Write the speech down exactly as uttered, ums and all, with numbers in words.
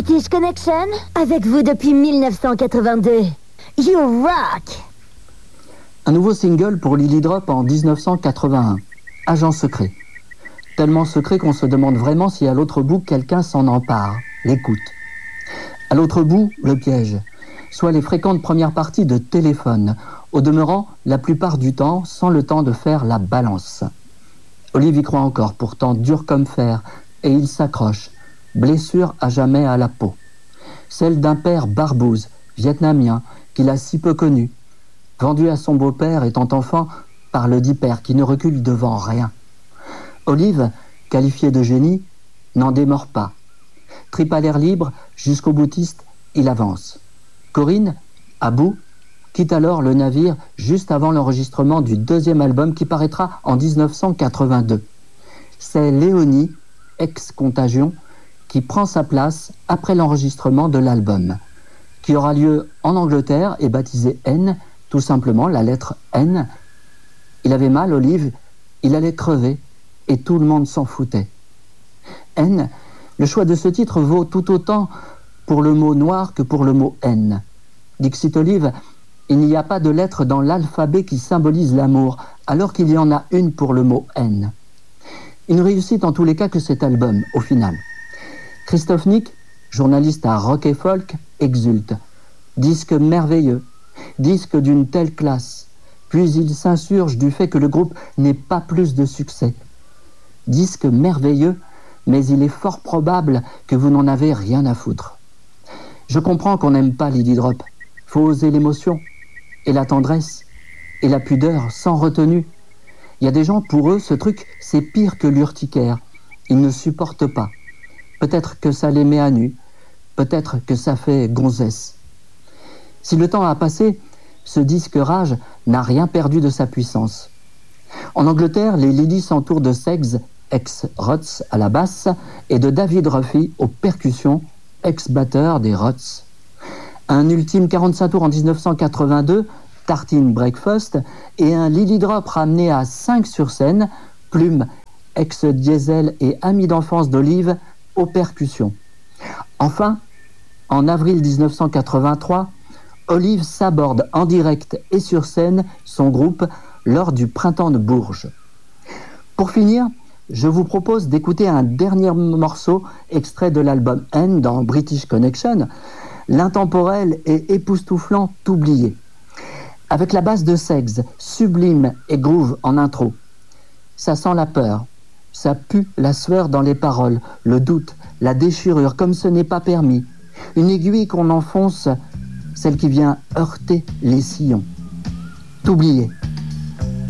British Connection, avec vous depuis mille neuf cent quatre-vingt-deux. You rock! Un nouveau single pour Lily Drop en dix-neuf cent quatre-vingt-un. Agent secret. Tellement secret qu'on se demande vraiment si à l'autre bout quelqu'un s'en empare, l'écoute. À l'autre bout, le piège. Soit les fréquentes premières parties de téléphone, au demeurant la plupart du temps sans le temps de faire la balance. Olive y croit encore, pourtant dur comme fer, et il s'accroche, blessure à jamais à la peau. Celle d'un père barbouze, vietnamien, qu'il a si peu connu, vendu à son beau-père étant enfant par le dit père qui ne recule devant rien. Olive, qualifié de génie, n'en démord pas. Trip à l'air libre, jusqu'au boutiste, il avance. Corinne, à bout, quitte alors le navire juste avant l'enregistrement du deuxième album qui paraîtra en dix-neuf cent quatre-vingt-deux. C'est Léonie, ex-Contagion, qui prend sa place après l'enregistrement de l'album, qui aura lieu en Angleterre et baptisé N, tout simplement la lettre N. Il avait mal, Olive, il allait crever, et tout le monde s'en foutait. N, le choix de ce titre vaut tout autant pour le mot noir que pour le mot N. Dixit Olive, il n'y a pas de lettre dans l'alphabet qui symbolise l'amour, alors qu'il y en a une pour le mot N. Une réussite en tous les cas que cet album, au final. Christophe Nick, journaliste à Rock et Folk, exulte. Disque merveilleux, disque d'une telle classe. Puis il s'insurge du fait que le groupe n'ait pas plus de succès. Disque merveilleux, mais il est fort probable que vous n'en avez rien à foutre. Je comprends qu'on n'aime pas Lily Drop. Faut oser l'émotion, et la tendresse, et la pudeur, sans retenue. Il y a des gens, pour eux, ce truc, c'est pire que l'urticaire. Ils ne supportent pas. Peut-être que ça les met à nu. Peut-être que ça fait gonzesse. Si le temps a passé, ce disque rage n'a rien perdu de sa puissance. En Angleterre, les Lily s'entourent de Seggs, ex-Rots à la basse, et de David Ruffy aux percussions, ex-batteur des Rots. Un ultime quarante-cinq tours en dix-neuf cent quatre-vingt-deux, Tartine Breakfast, et un Lily Drop ramené à cinq sur scène, Plume, ex-Diesel et ami d'enfance d'Olive, aux percussions. Enfin, en avril dix-neuf cent quatre-vingt-trois, Olive s'aborde en direct et sur scène son groupe lors du Printemps de Bourges. Pour finir, je vous propose d'écouter un dernier morceau extrait de l'album N dans British Connection, l'intemporel et époustouflant T'oublier. Avec la basse de Seggs, sublime et groove en intro. Ça sent la peur, ça pue la sueur dans les paroles, le doute, la déchirure, comme ce n'est pas permis. Une aiguille qu'on enfonce, celle qui vient heurter les sillons. T'oublier.